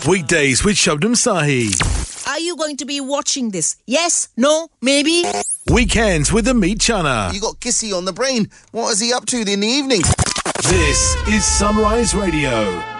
Weekdays with Shabnam Sahi. Are you going to be watching this? Yes? No? Maybe? Weekends with Amit Chana. You got Kissy on the brain. What is he up to in the evening? This is Sunrise Radio.